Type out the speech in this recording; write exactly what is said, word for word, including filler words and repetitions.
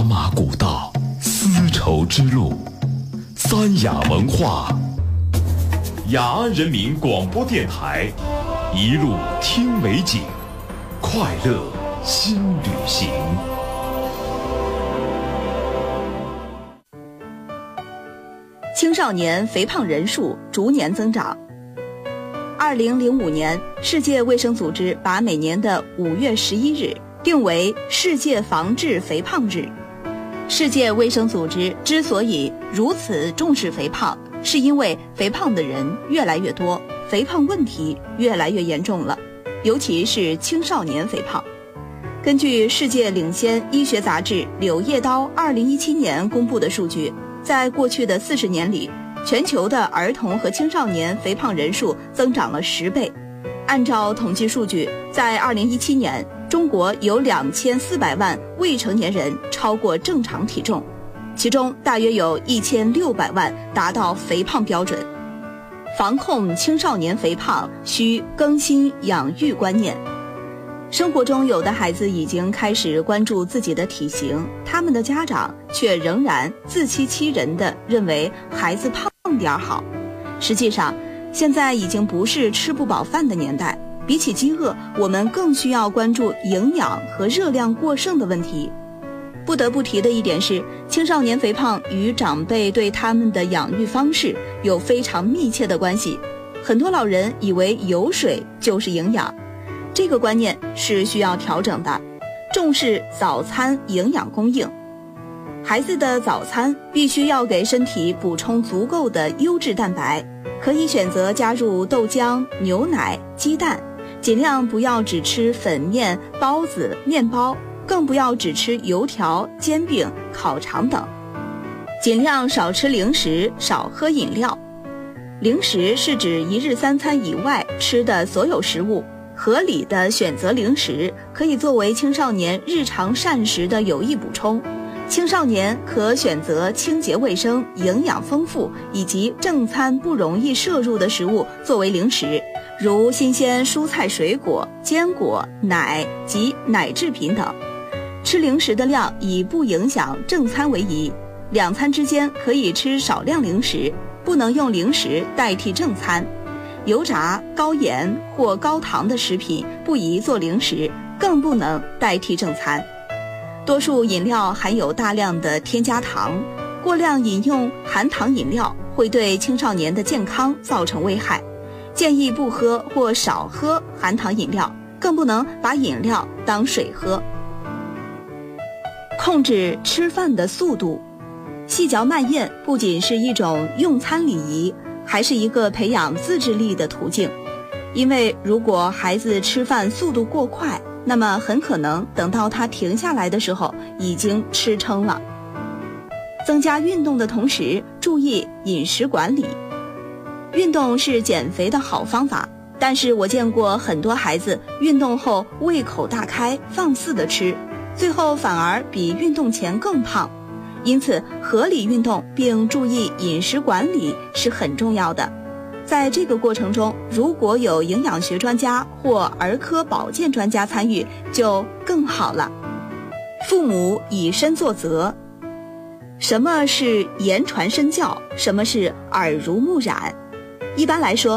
马古道，丝绸之路，三雅文化，雅安人民广播电台，一路听美景，快乐新旅行。 青少年肥胖人数逐年增长。二零零五年，世界卫生组织把每年的五月十一日定为世界防治肥胖日。世界卫生组织之所以如此重视肥胖，是因为肥胖的人越来越多，肥胖问题越来越严重了，尤其是青少年肥胖。根据世界领先医学杂志《柳叶刀》二零一七年公布的数据，在过去的四十年里，全球的儿童和青少年肥胖人数增长了十倍。按照统计数据，在二零一七年，中国有两千四百万未成年人超过正常体重，其中大约有一千六百万达到肥胖标准。防控青少年肥胖，需更新养育观念。生活中有的孩子已经开始关注自己的体型，他们的家长却仍然自欺欺人地认为孩子胖点好。实际上，现在已经不是吃不饱饭的年代，比起饥饿，我们更需要关注营养和热量过剩的问题。不得不提的一点是，青少年肥胖与长辈对他们的养育方式有非常密切的关系。很多老人以为有水就是营养，这个观念是需要调整的，重视早餐营养供应。孩子的早餐必须要给身体补充足够的优质蛋白，可以选择加入豆浆、牛奶、鸡蛋，尽量不要只吃粉面、包子、面包，更不要只吃油条、煎饼、烤肠等。尽量少吃零食，少喝饮料。零食是指一日三餐以外吃的所有食物。合理的选择零食可以作为青少年日常膳食的有益补充。青少年可选择清洁卫生、营养丰富以及正餐不容易摄入的食物作为零食，如新鲜蔬菜水果、坚果、奶及奶制品等。吃零食的量以不影响正餐为宜，两餐之间可以吃少量零食，不能用零食代替正餐。油炸、高盐或高糖的食品不宜做零食，更不能代替正餐。多数饮料含有大量的添加糖，过量饮用含糖饮料会对青少年的健康造成危害，建议不喝或少喝含糖饮料，更不能把饮料当水喝。控制吃饭的速度，细嚼慢咽不仅是一种用餐礼仪，还是一个培养自制力的途径。因为如果孩子吃饭速度过快，那么很可能等到他停下来的时候已经吃撑了。增加运动的同时，注意饮食管理。运动是减肥的好方法，但是我见过很多孩子运动后胃口大开，放肆地吃，最后反而比运动前更胖。因此，合理运动并注意饮食管理是很重要的。在这个过程中，如果有营养学专家或儿科保健专家参与，就更好了。父母以身作则。什么是言传身教？什么是耳濡目染？一般来说，